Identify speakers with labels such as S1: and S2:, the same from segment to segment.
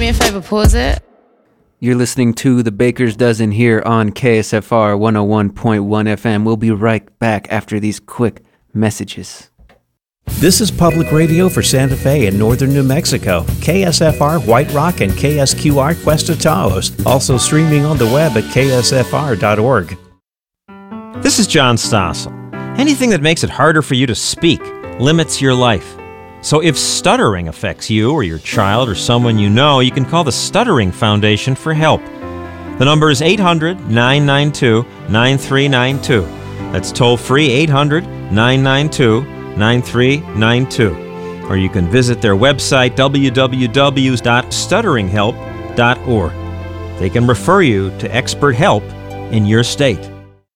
S1: me a favor, pause it.
S2: You're listening to The Baker's Dozen here on KSFR 101.1 FM. We'll be right back after these quick messages.
S3: This is public radio for Santa Fe and northern New Mexico. KSFR White Rock and KSQR Cuesta Taos. Also streaming on the web at ksfr.org.
S4: This is John Stossel. Anything that makes it harder for you to speak limits your life. So if stuttering affects you or your child or someone you know, you can call the Stuttering Foundation for help. The number is 800-992-9392. That's toll-free 800-992-9392. Or you can visit their website, www.stutteringhelp.org. They can refer you to expert help in your state.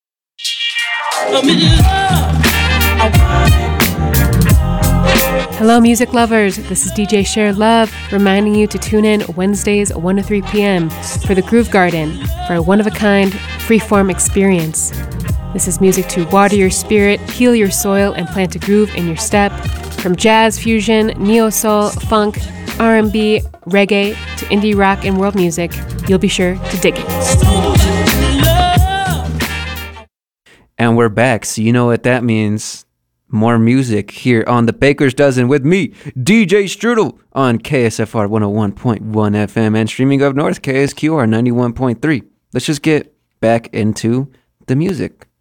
S5: Hello, music lovers. This is DJ Share Love, reminding you to tune in Wednesdays 1 to 3 p.m. for the Groove Garden for a one-of-a-kind, free-form experience. This is music to water your spirit, heal your soil, and plant a groove in your step. From jazz, fusion, neo-soul, funk, R&B, reggae, to indie rock and world music, you'll be sure to dig it.
S2: And we're back, so you know what that means. More music here on The Baker's Dozen with me, DJ Strudel, on KSFR 101.1 FM and streaming up north, KSQR 91.3. Let's just get back into the music.